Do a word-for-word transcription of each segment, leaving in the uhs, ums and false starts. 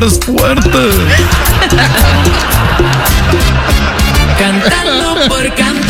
es fuerte. Cantando por cantar.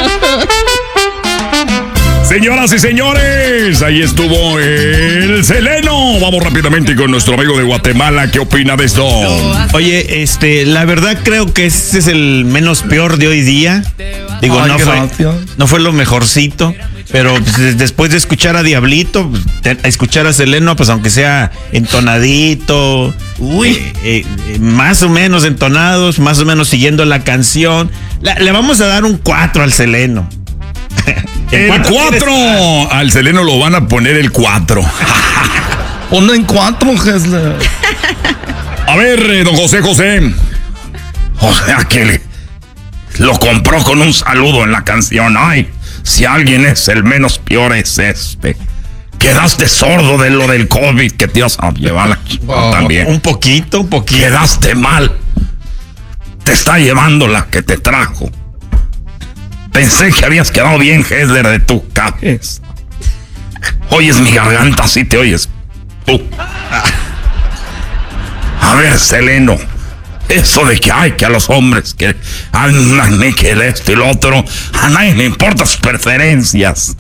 Señoras y señores, ahí estuvo el Seleno. Vamos rápidamente con nuestro amigo de Guatemala. ¿Qué opina de esto? Oye, este, la verdad creo que ese es el menos peor de hoy día. Digo, Ay, no fue, no fue lo mejorcito, pero pues, después de escuchar a Diablito, te, a escuchar a Seleno, pues aunque sea entonadito, uy, eh, eh, eh, más o menos entonados, más o menos siguiendo la canción, la, le vamos a dar un cuatro al Seleno. El cuatro. Al Seleno lo van a poner el cuatro. Ponlo en cuatro, Hesler. A ver, eh, don José José. O sea que le, lo compró con un saludo en la canción. Ay, si alguien es el menos peor es este. Quedaste sordo de lo del COVID que te ibas a llevar la ch- Oh, también. Un poquito, un poquito. Quedaste mal. Te está llevando la que te trajo. Pensé que habías quedado bien, Hesler, de tu cabeza. Oyes mi garganta, así te oyes tú. A ver, Seleno, eso de que hay que a los hombres que andan y que esto y lo otro, a nadie le importan sus preferencias.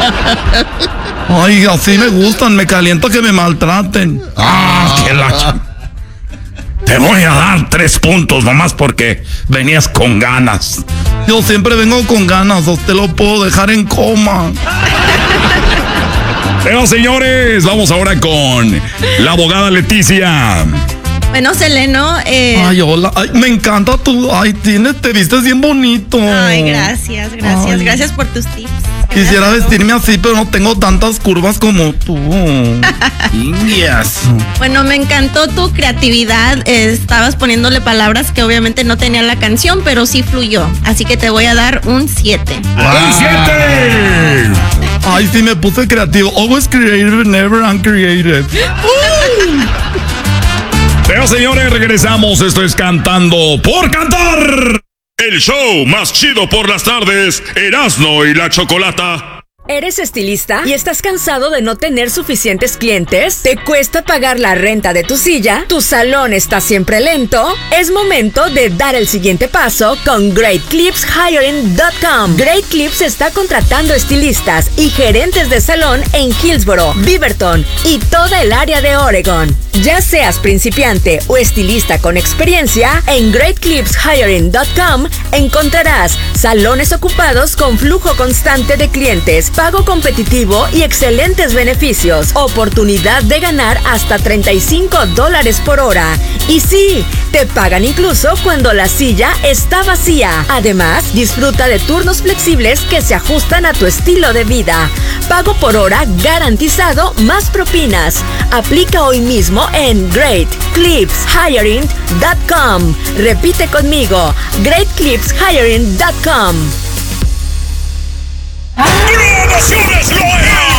Ay, así me gustan, me caliento que me maltraten. Ah, que la ch- Te voy a dar tres puntos nomás porque venías con ganas. Yo siempre vengo con ganas, a usted lo puedo dejar en coma. Pero señores, vamos ahora con la abogada Leticia. Bueno, Seleno, eh... Ay, hola, ay, me encanta tu, ay, tienes, te vistes bien bonito. Ay, gracias, gracias, Ay. gracias por tus tips. Quisiera Gracias. vestirme así, pero no tengo tantas curvas como tú. Indias. Bueno, me encantó tu creatividad. eh, estabas poniéndole palabras que obviamente no tenía la canción, pero sí fluyó. Así que te voy a dar un siete. ¡Un siete! Ay, sí, me puse creativo. Always creative, never uncreative. Pero señores, regresamos. Esto es Cantando por Cantar. El show más chido por las tardes, Erasmo y la Chocolata. ¿Eres estilista y estás cansado de no tener suficientes clientes? ¿Te cuesta pagar la renta de tu silla? ¿Tu salón está siempre lento? Es momento de dar el siguiente paso con Great Clips Hiring punto com. Great Clips está contratando estilistas y gerentes de salón en Hillsboro, Beaverton y toda el área de Oregon. Ya seas principiante o estilista con experiencia, en Great Clips Hiring punto com encontrarás salones ocupados con flujo constante de clientes, pago competitivo y excelentes beneficios. Oportunidad de ganar hasta treinta y cinco dólares por hora. Y sí, te pagan incluso cuando la silla está vacía. Además, disfruta de turnos flexibles que se ajustan a tu estilo de vida. Pago por hora garantizado más propinas. Aplica hoy mismo en Great Clips Hiring punto com. Repite conmigo, Great Clips Hiring punto com. ¡Promociones Loera!